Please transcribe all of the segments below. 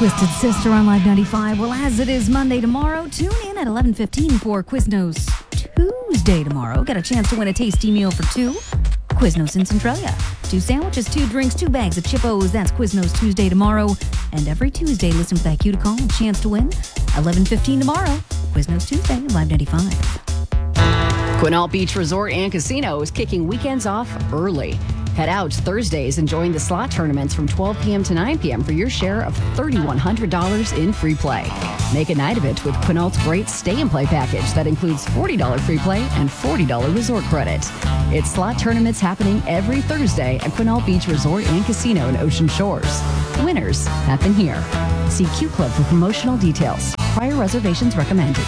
Twisted Sister on Live 95. Well, as it is Monday tomorrow, tune in at 11:15 for Quiznos Tuesday tomorrow. Get a chance to win a tasty meal for two. Quiznos in Centralia. 2 sandwiches, 2 drinks, 2 bags of Chippos. That's Quiznos Tuesday tomorrow. And every Tuesday, listen for that cue to call. A chance to win. 11:15 tomorrow. Quiznos Tuesday, Live 95. Quinault Beach Resort and Casino is kicking weekends off early. Head out Thursdays and join the slot tournaments from 12 p.m. to 9 p.m. for your share of $3,100 in free play. Make a night of it with Quinault's great stay-and-play package that includes $40 free play and $40 resort credit. It's slot tournaments happening every Thursday at Quinault Beach Resort and Casino in Ocean Shores. Winners happen here. See Q Club for promotional details. Prior reservations recommended.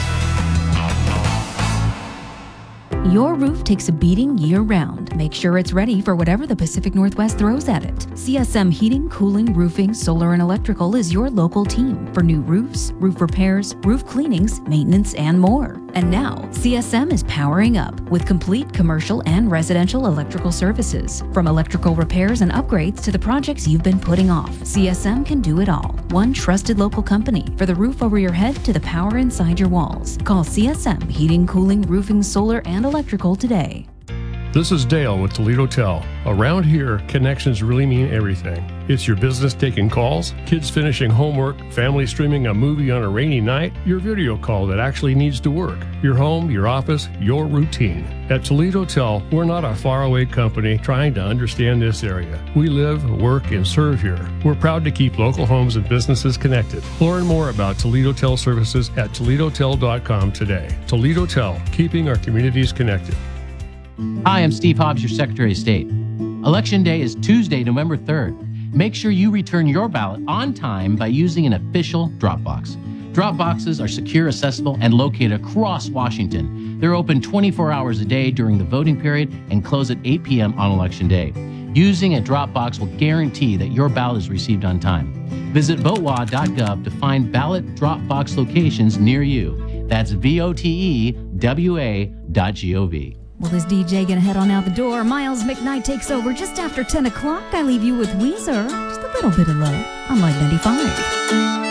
Your roof takes a beating year-round. Make sure it's ready for whatever the Pacific Northwest throws at it. CSM Heating, Cooling, Roofing, Solar, and Electrical is your local team for new roofs, roof repairs, roof cleanings, maintenance, and more. And now, CSM is powering up with complete commercial and residential electrical services. From electrical repairs and upgrades to the projects you've been putting off, CSM can do it all. One trusted local company for the roof over your head to the power inside your walls. Call CSM Heating, Cooling, Roofing, Solar, and Electrical today. This is Dale with Toledo Tel. Around here, connections really mean everything. It's your business taking calls, kids finishing homework, family streaming a movie on a rainy night, your video call that actually needs to work, your home, your office, your routine. At Toledo Tel, we're not a faraway company trying to understand this area. We live, work, and serve here. We're proud to keep local homes and businesses connected. Learn more about Toledo Tel services at toledotel.com today. Toledo Tel, keeping our communities connected. Hi, I'm Steve Hobbs, your Secretary of State. Election Day is Tuesday, November 3rd. Make sure you return your ballot on time by using an official drop box. Drop boxes are secure, accessible, and located across Washington. They're open 24 hours a day during the voting period and close at 8 p.m. on Election Day. Using a drop box will guarantee that your ballot is received on time. Visit votewa.gov to find ballot drop box locations near you. That's votewa.gov. Well, this DJ gonna head on out the door. Miles McKnight takes over just after 10 o'clock. I leave you with Weezer. Just a little bit of love on Live 95.